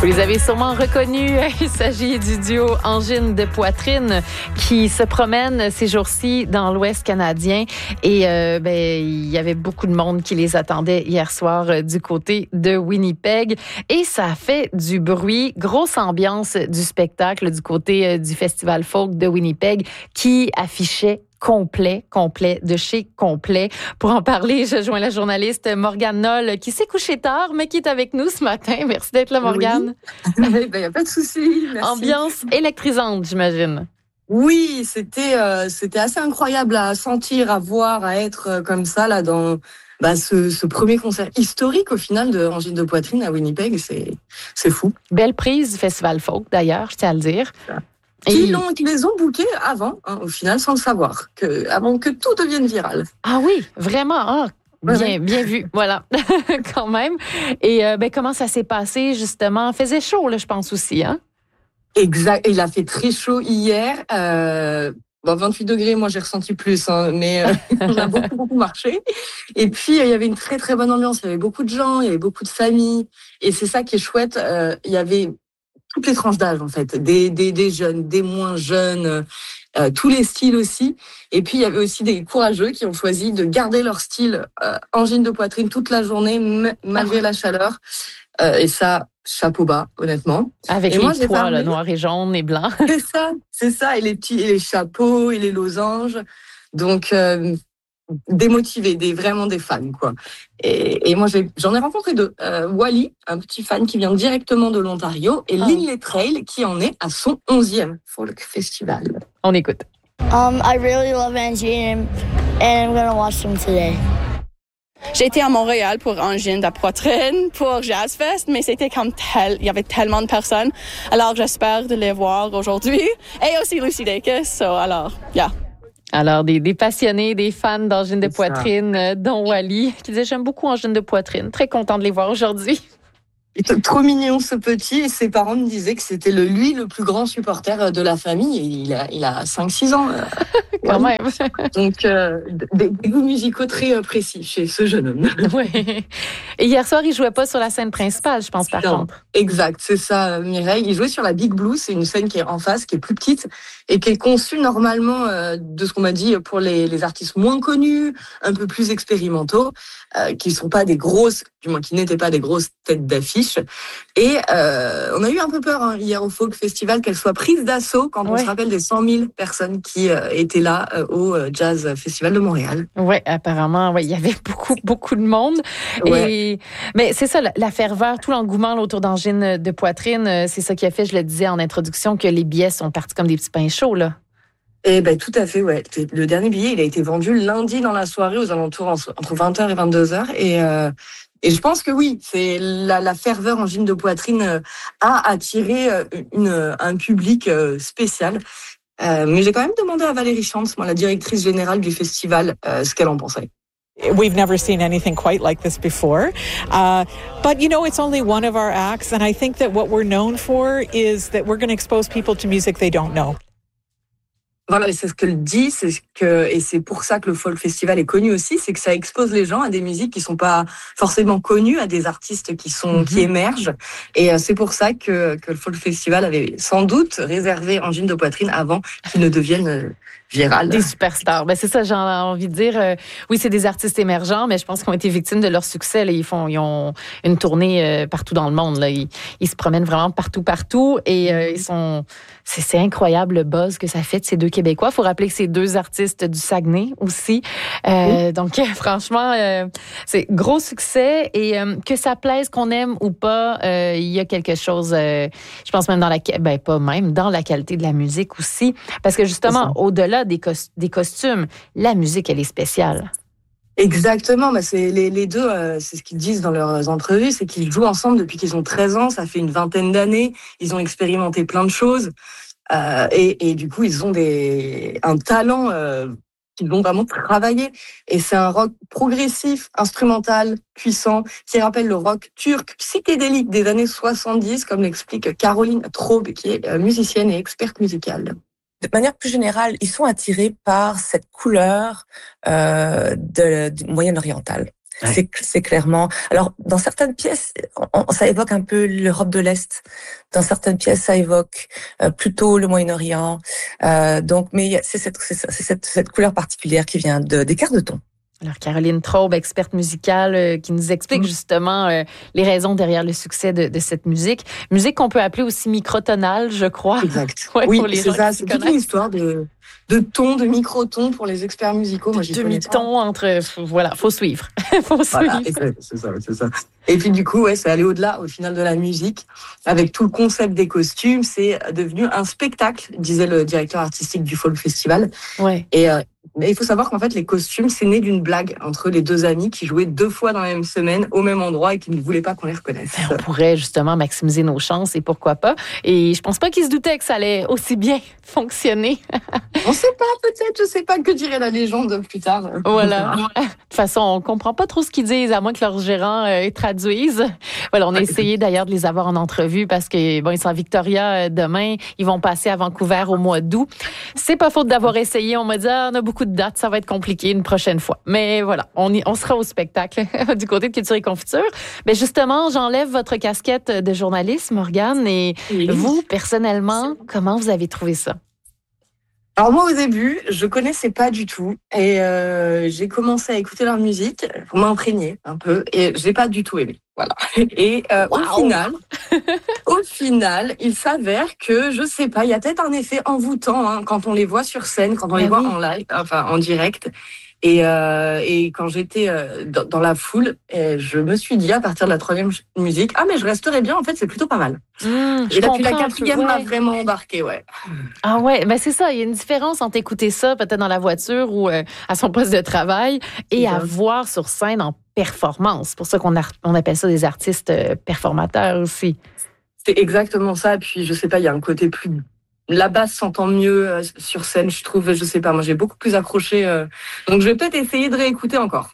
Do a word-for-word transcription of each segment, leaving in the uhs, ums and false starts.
Vous les avez sûrement reconnus. Il s'agit du duo Angine de Poitrine qui se promène ces jours-ci dans l'Ouest canadien. Et euh, ben, il y avait beaucoup de monde qui les attendait hier soir euh, du côté de Winnipeg. Et ça a fait du bruit. Grosse ambiance du spectacle du côté euh, du Festival Folk de Winnipeg qui affichait complet, complet, de chez complet. Pour en parler, je joins la journaliste Morgane Knoll, qui s'est couchée tard, mais qui est avec nous ce matin. Merci d'être là, Morgane. Oui, il n'y a pas de souci. Merci. Ambiance électrisante, j'imagine. Oui, c'était euh, c'était assez incroyable à sentir, à voir, à être euh, comme ça là dans bah, ce, ce premier concert historique au final de Angine de Poitrine à Winnipeg. C'est c'est fou. Belle prise du Festival Folk, d'ailleurs, je tiens à le dire. Qui, l'ont, qui les ont bookés avant, hein, au final, sans le savoir, que, avant que tout devienne viral. Ah oui, vraiment, ah, bien, ouais, ouais. bien vu, voilà, quand même. Et euh, ben, comment ça s'est passé, justement? Il faisait chaud, là, je pense aussi, hein? Exact, il a fait très chaud hier. Euh, bon, vingt-huit degrés, moi j'ai ressenti plus, hein, mais euh, on a beaucoup, beaucoup marché. Et puis, il y avait une très, très bonne ambiance. Il y avait beaucoup de gens, il y avait beaucoup de familles. Et c'est ça qui est chouette. Euh, il y avait toutes les tranches d'âge, en fait, des, des, des jeunes, des moins jeunes, euh, tous les styles aussi. Et puis, il y avait aussi des courageux qui ont choisi de garder leur style euh, Angine de Poitrine toute la journée, m- malgré la chaleur. Euh, et ça, chapeau bas, honnêtement. Avec et les moi, toits, là, noir et jaune et blanc. C'est ça, c'est ça. Et les petits, et les chapeaux, et les losanges. Donc, euh, démotivés, des, vraiment des fans, quoi. Et, et moi, j'ai, j'en ai rencontré deux. Euh, Wally, un petit fan qui vient directement de l'Ontario, et oh. Lynn Trail, qui en est à son onzième folk festival. On écoute. Um, I really love Angine, and I'm gonna watch them today. J'ai été à Montréal pour Angine de Poitrine, pour Jazz Fest, mais c'était comme tel, il y avait tellement de personnes. Alors, j'espère de les voir aujourd'hui. Et aussi Lucy Dacus, so, alors, yeah. Alors, des, des passionnés, des fans d'Angine de Poitrine, euh, dont Wally, qui disait « J'aime beaucoup Angine de Poitrine ». Très content de les voir aujourd'hui. Il était trop mignon, ce petit. Et ses parents me disaient que c'était le, lui le plus grand supporter de la famille. Et il a, il a cinq six ans. Quand ouais. même. Donc, euh, des, des goûts musicaux très précis chez ce jeune homme. Oui. Et hier soir, il jouait pas sur la scène principale, je pense, par non, contre. Exact, c'est ça, Mireille. Il jouait sur la Big Blue. C'est une scène qui est en face, qui est plus petite et qui est conçue normalement, euh, de ce qu'on m'a dit, pour les, les artistes moins connus, un peu plus expérimentaux, euh, qui sont pas des grosses, du moins qui n'étaient pas des grosses têtes d'affiche. Et euh, on a eu un peu peur hein, hier au Folk Festival qu'elle soit prise d'assaut quand ouais. on se rappelle des cent mille personnes qui euh, étaient là euh, au Jazz Festival de Montréal. Oui, apparemment, ouais, il y avait beaucoup, beaucoup de monde. Ouais. Et, mais c'est ça, la, la ferveur, tout l'engouement là, autour d'Angine de Poitrine, c'est ça qui a fait, je le disais en introduction, que les billets sont partis comme des petits pains chauds, là. Eh ben tout à fait, ouais. Le dernier billet, il a été vendu lundi dans la soirée aux alentours entre vingt heures et vingt-deux heures. Et... Euh, Et je pense que oui, c'est la, la ferveur Angine de Poitrine a attiré une, un public spécial. Euh, mais j'ai quand même demandé à Valérie Chantz, moi, la directrice générale du festival, euh, ce qu'elle en pensait. We've never seen anything quite like this before. Uh, but, you know, it's only one of our acts. And I think that what we're known for is that we're going to expose people to music they don't know. Voilà, c'est ce qu'elle dit, c'est ce que, et c'est pour ça que le Folk Festival est connu aussi, c'est que ça expose les gens à des musiques qui sont pas forcément connues, à des artistes qui sont, mm-hmm. qui émergent. Et c'est pour ça que, que le Folk Festival avait sans doute réservé Angine de Poitrine avant qu'il ne devienne viral. Des superstars. Ben, c'est ça, j'ai envie de dire. Euh, oui, c'est des artistes émergents, mais je pense qu'ils ont été victimes de leur succès. Là. Ils font, ils ont une tournée euh, partout dans le monde. Là. Ils, ils se promènent vraiment partout, partout. Et euh, ils sont, c'est, c'est incroyable le buzz que ça fait de ces deux Québécois. Il faut rappeler que c'est deux artistes du Saguenay aussi. Euh, oui. Donc, franchement, euh, c'est gros succès. Et euh, que ça plaise, qu'on aime ou pas, euh, il y a quelque chose, euh, je pense même dans la, ben pas même, dans la qualité de la musique aussi. Parce que justement, au-delà des, cos- des costumes, la musique, elle est spéciale. Exactement, bah c'est les, les deux, euh, c'est ce qu'ils disent dans leurs entrevues, c'est qu'ils jouent ensemble depuis qu'ils ont treize ans, ça fait une vingtaine d'années, ils ont expérimenté plein de choses, euh, et, et du coup ils ont des un talent euh, qu'ils vont vraiment travailler, et c'est un rock progressif, instrumental, puissant, qui rappelle le rock turc psychédélique des années soixante-dix, comme l'explique Caroline Traube, qui est musicienne et experte musicale. De manière plus générale, ils sont attirés par cette couleur euh, de, du Moyen-Oriental. Ouais. C'est, c'est clairement. Alors, dans certaines pièces, on, ça évoque un peu l'Europe de l'Est. Dans certaines pièces, ça évoque euh, plutôt le Moyen-Orient. Euh, donc, mais c'est cette, c'est, c'est cette, cette couleur particulière qui vient de, d'écart de ton. Alors, Caroline Traube, experte musicale, euh, qui nous explique mmh. justement euh, les raisons derrière le succès de, de cette musique. Musique qu'on peut appeler aussi microtonale, je crois. Exact. Ouais, oui, c'est ça. C'est toute une histoire de, de ton, de microton pour les experts musicaux. Moi, j'y demi-ton entre... Voilà, faut suivre. faut voilà, suivre. C'est, c'est ça, c'est ça. Et puis, du coup, ouais, c'est aller au-delà, au final, de la musique. Avec tout le concept des costumes, c'est devenu un spectacle, disait le directeur artistique du Folk Festival. Ouais. Et... Euh, Mais il faut savoir qu'en fait, les costumes, c'est né d'une blague entre les deux amis qui jouaient deux fois dans la même semaine, au même endroit, et qui ne voulaient pas qu'on les reconnaisse. On pourrait justement maximiser nos chances, et pourquoi pas. Et je pense pas qu'ils se doutaient que ça allait aussi bien fonctionner. On sait pas, peut-être, je sais pas, que dirait la légende plus tard. Voilà. De toute façon, on comprend pas trop ce qu'ils disent, à moins que leurs gérants euh, traduisent. Voilà, on a essayé d'ailleurs de les avoir en entrevue parce que bon, ils sont à Victoria euh, demain, ils vont passer à Vancouver au mois d'août. C'est pas faute d'avoir essayé, on m'a dit, ah, on a beaucoup de dates, ça va être compliqué une prochaine fois. Mais voilà, on, y, on sera au spectacle du côté de Culture et Confiture. Mais justement, j'enlève votre casquette de journaliste, Morgane, et oui. Vous, personnellement, comment vous avez trouvé ça? Alors moi, au début, je connaissais pas du tout et euh, j'ai commencé à écouter leur musique pour m'imprégner un peu et j'ai pas du tout aimé. Voilà. Et euh, wow. au final, au final, il s'avère que je sais pas, il y a peut-être un effet envoûtant hein, quand on les voit sur scène, quand on les ah voit oui. en live, enfin en direct. Et, euh, et quand j'étais euh, dans, dans la foule, je me suis dit à partir de la troisième musique, ah mais je resterai bien. En fait, c'est plutôt pas mal. Mmh, et là, puis la quatrième ouais. m'a vraiment embarqué, ouais. Ah ouais, ben c'est ça. Il y a une différence entre écouter ça peut-être dans la voiture ou euh, à son poste de travail et à voir sur scène en performance. C'est pour ça qu'on a, on appelle ça des artistes euh, performateurs aussi. C'est exactement ça. Puis je sais pas, il y a un côté plus la basse s'entend mieux euh, sur scène, je trouve. Je sais pas, moi j'ai beaucoup plus accroché. Euh, donc je vais peut-être essayer de réécouter encore.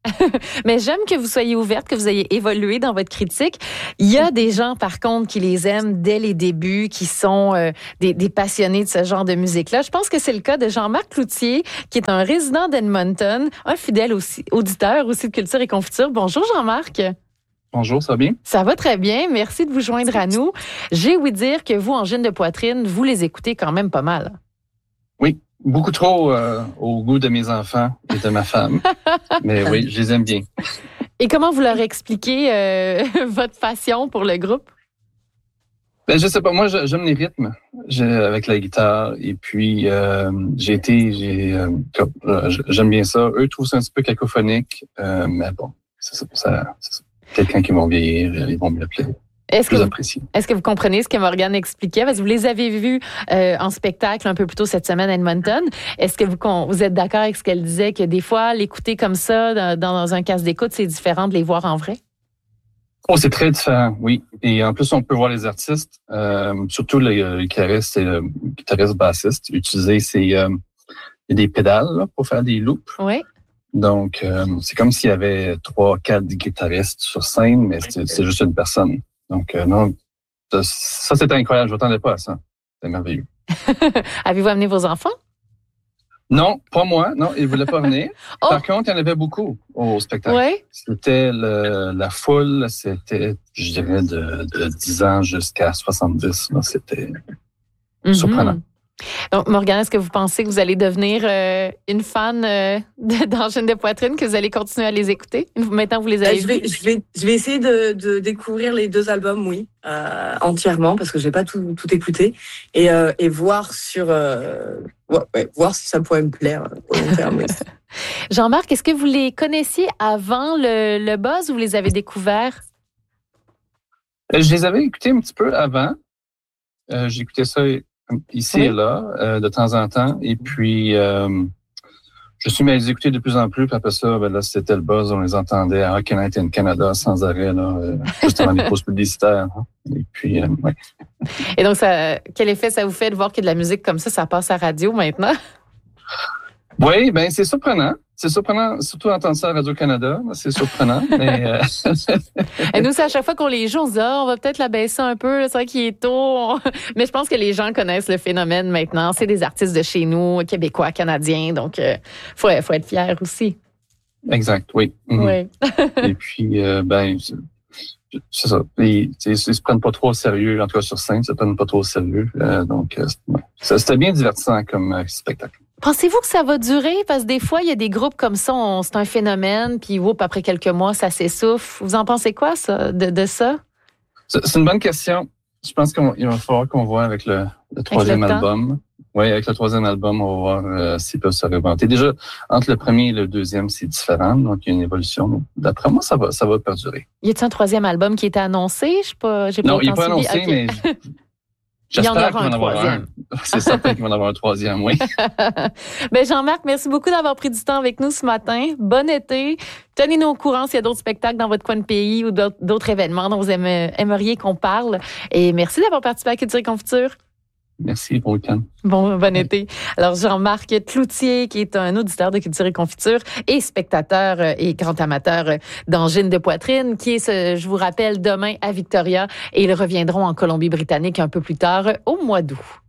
Mais j'aime que vous soyez ouverte, que vous ayez évolué dans votre critique. Il y a des gens, par contre, qui les aiment dès les débuts, qui sont euh, des, des passionnés de ce genre de musique-là. Je pense que c'est le cas de Jean-Marc Cloutier, qui est un résident d'Edmonton, un fidèle aussi, auditeur aussi de Culture et Confiture. Bonjour Jean-Marc. Bonjour, ça va bien? Ça va très bien. Merci de vous joindre à nous. J'ai ouï dire que vous, Angine de poitrine, vous les écoutez quand même pas mal. Oui, beaucoup trop euh, au goût de mes enfants et de ma femme. Mais oui, je les aime bien. Et comment vous leur expliquez euh, votre passion pour le groupe? Ben, je sais pas. Moi, j'aime les rythmes j'ai, avec la guitare. Et puis, euh, j'ai été... j'ai euh, j'aime bien ça. Eux trouvent ça un petit peu cacophonique. Euh, mais bon, c'est ça. ça c'est ça. Quelqu'un qui vont vieillir, ils vont me l'appeler. Est-ce que, vous, est-ce que vous comprenez ce que Morgane expliquait? Parce que vous les avez vus euh, en spectacle un peu plus tôt cette semaine à Edmonton. Est-ce que vous, vous êtes d'accord avec ce qu'elle disait, que des fois, l'écouter comme ça dans, dans un casque d'écoute, c'est différent de les voir en vrai? Oh, c'est très différent, oui. Et en plus, on peut voir les artistes, euh, surtout le guitariste et le guitariste bassiste, utiliser ces, euh, des pédales là, pour faire des loops. Oui. Donc, euh, c'est comme s'il y avait trois, quatre guitaristes sur scène, mais c'est, c'est juste une personne. Donc, euh, non, ça, c'était incroyable. Je m'attendais pas à ça. C'est merveilleux. Avez-vous amené vos enfants? Non, pas moi. Non, ils voulaient pas venir. oh. Par contre, il y en avait beaucoup au spectacle. Ouais. C'était le, la foule, c'était, je dirais, de, de dix ans jusqu'à soixante-dix. Là, c'était mm-hmm. surprenant. Donc, Morgane, est-ce que vous pensez que vous allez devenir euh, une fan euh, d'Angine de poitrine, que vous allez continuer à les écouter? Maintenant, vous les avez je vais, je vais, je vais essayer de, de découvrir les deux albums, oui, euh, entièrement, parce que j'ai pas tout, tout écouté, et, euh, et voir sur, euh, ouais, ouais, voir si ça pourrait me plaire au long terme. Jean-Marc, est-ce que vous les connaissiez avant le, le buzz ou vous les avez découverts? Je les avais écoutés un petit peu avant. Euh, j'écoutais ça ici oui. et là, euh, de temps en temps. Et puis, euh, je suis mis à les écouter de plus en plus. Puis après ça, ben là, c'était le buzz. On les entendait à Rock Night in Canada sans arrêt, là, euh, juste avant les pauses publicitaires. Hein. Et puis, euh, ouais. Et donc, ça, quel effet ça vous fait de voir que de la musique comme ça, ça passe à radio maintenant? Oui, ben c'est surprenant. C'est surprenant, surtout d'entendre ça à Radio-Canada. C'est surprenant. mais euh... Et nous, c'est à chaque fois qu'on les joue, on se dit, ah, on va peut-être la baisser un peu. C'est vrai qu'il est tôt. Mais je pense que les gens connaissent le phénomène maintenant. C'est des artistes de chez nous, québécois, canadiens. Donc, il euh, faut, faut être fiers aussi. Exact, oui. Mm-hmm. Oui. Et puis, euh, ben, c'est, c'est ça. Ils, ils se prennent pas trop au sérieux, en tout cas sur scène, ils se prennent pas trop au sérieux. Euh, donc, euh, ouais. C'était bien divertissant comme euh, spectacle. Pensez-vous que ça va durer? Parce que des fois, il y a des groupes comme ça, on, c'est un phénomène, puis whoop, après quelques mois, ça s'essouffle. Vous en pensez quoi, ça, de, de ça? C'est, c'est une bonne question. Je pense qu'il va falloir qu'on voit avec le, le troisième avec le album. Oui, avec le troisième album, on va voir euh, s'ils peuvent se réinventer. Déjà, entre le premier et le deuxième, c'est différent, donc il y a une évolution. Donc, d'après moi, ça va, ça va perdurer. Y a-t-il un troisième album qui était annoncé? Je sais pas, j'ai pas non, il n'est pas suivi. annoncé, okay. mais j'espère qu'il va en en avoir un. C'est certain qu'il va en avoir un troisième, oui. Ben Jean-Marc, merci beaucoup d'avoir pris du temps avec nous ce matin. Bon été. Tenez-nous au courant s'il y a d'autres spectacles dans votre coin de pays ou d'autres, d'autres événements dont vous aimeriez qu'on parle. Et merci d'avoir participé à Culture et Confiture. Merci, bon week-end. Bon, bon été. Alors, Jean-Marc Cloutier, qui est un auditeur de Culture et Confiture et spectateur et grand amateur d'angine de poitrine, qui est, je vous rappelle, demain à Victoria, et ils reviendront en Colombie-Britannique un peu plus tard au mois d'août.